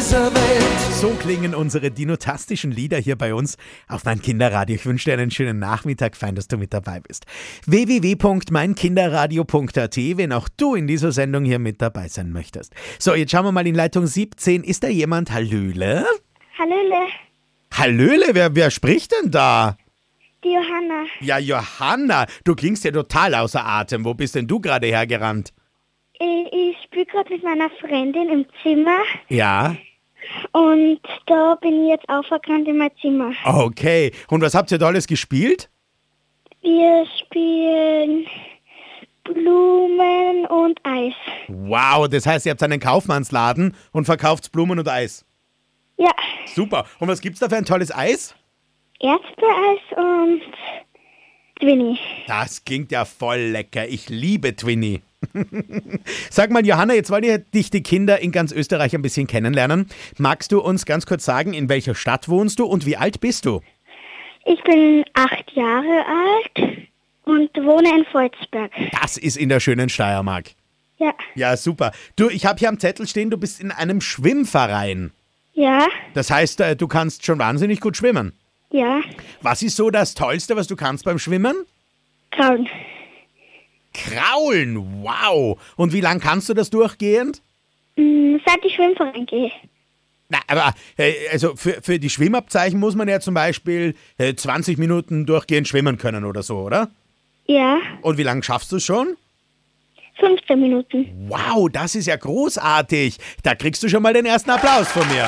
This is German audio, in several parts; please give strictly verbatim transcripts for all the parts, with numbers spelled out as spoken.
dieser Welt. So klingen unsere dinotastischen Lieder hier bei uns auf mein Kinderradio. Ich wünsche dir einen schönen Nachmittag, fein, dass du mit dabei bist. w w w punkt mein kinderradio punkt a t, wenn auch du in dieser Sendung hier mit dabei sein möchtest. So, jetzt schauen wir mal in Leitung siebzehn. Ist da jemand? Hallöle? Hallöle, Hallöle, wer, wer spricht denn da? die Johanna. Ja, Johanna, du klingst ja total außer Atem. Wo bist denn du gerade hergerannt? Ich, ich spiele gerade mit meiner Freundin im Zimmer Ja, und da bin ich jetzt aufgerannt in mein Zimmer. okay. Und was habt ihr da alles gespielt? Wir spielen Blumen und Eis. Wow, das heißt, ihr habt einen Kaufmannsladen und verkauft Blumen und Eis. Ja, Super. Und was gibt's da für ein tolles Eis? Erdbeereis und Twinnie. Das klingt ja voll lecker. Ich liebe Twinnie. Sag mal, Johanna, jetzt wollen ja dich die Kinder in ganz Österreich ein bisschen kennenlernen. Magst du uns ganz kurz sagen, in welcher Stadt wohnst du und wie alt bist du? Ich bin acht Jahre alt und wohne in Volzberg. Das ist in der schönen Steiermark. Ja, Ja, super. Du, ich habe hier am Zettel stehen, du bist in einem Schwimmverein. ja, Das heißt, äh, du kannst schon wahnsinnig gut schwimmen. ja, Was ist so das Tollste, was du kannst beim Schwimmen? Grauen. Kraulen, wow. Und wie lang kannst du das durchgehend? Hm, seit ich Schwimmverein gehe. Na, aber äh, also für, für die Schwimmabzeichen muss man ja zum Beispiel äh, zwanzig Minuten durchgehend schwimmen können oder so, oder? Ja, Und wie lange schaffst du es schon? fünfzehn Minuten. Wow, das ist ja großartig. Da kriegst du schon mal den ersten Applaus von mir.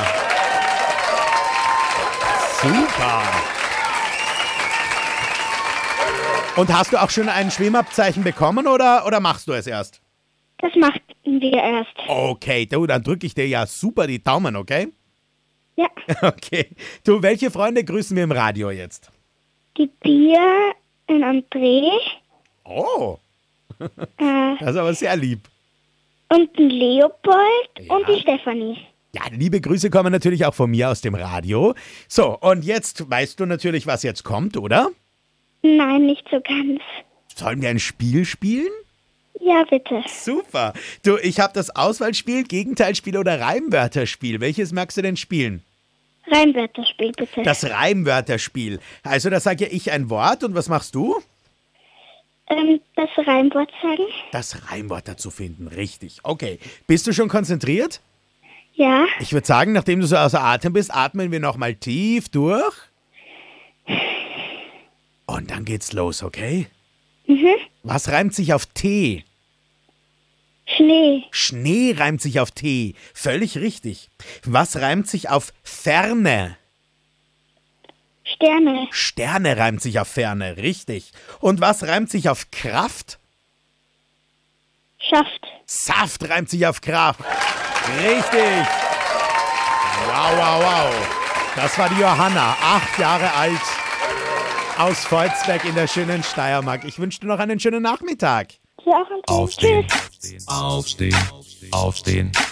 Super. Und hast du auch schon ein Schwimmabzeichen bekommen oder, oder machst du es erst? Das machen wir erst. Okay, du, dann drücke ich dir ja super die Daumen, okay? Ja, Okay. Du, welche Freunde grüßen wir im Radio jetzt? die Pia, ein André Oh, äh, das ist aber sehr lieb. und ein Leopold Ja. und die Stefanie. Ja, liebe Grüße kommen natürlich auch von mir aus dem Radio. So, und jetzt weißt du natürlich, was jetzt kommt, oder? Nein, nicht so ganz. Sollen wir ein Spiel spielen? Ja, bitte. Super. Du, ich habe das Auswahlspiel, Gegenteilspiel oder Reimwörterspiel. Welches magst du denn spielen? Reimwörterspiel, bitte. Das Reimwörterspiel. Also, da sage ja ich ein Wort und was machst du? ähm, das Reimwort sagen? Das Reimwort dazu finden, richtig. Okay. Bist du schon konzentriert? Ja, Ich würde sagen, nachdem du so außer Atem bist, atmen wir nochmal tief durch. Und dann geht's los, okay? mhm. Was reimt sich auf T? Schnee, Schnee reimt sich auf T. Völlig richtig. Was reimt sich auf Ferne? Sterne, Sterne reimt sich auf Ferne. Richtig. Und was reimt sich auf Kraft? Schaft. Saft reimt sich auf Kraft. Richtig. Wow, wow, wow. Das war die Johanna, acht Jahre alt, aus Volzberg in der schönen Steiermark. Ich wünsche dir noch einen schönen Nachmittag. Ja, auch ein Aufstehen, Tschüss. aufstehen, aufstehen.